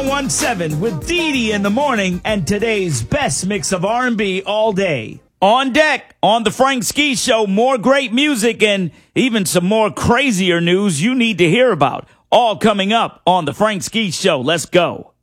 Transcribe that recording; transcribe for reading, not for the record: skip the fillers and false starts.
1017 with Dee Dee in the morning and today's best mix of R&B all day. On deck, on the Frank Ski Show, more great music and even some more crazier news you need to hear about. All coming up on the Frank Ski Show. Let's go.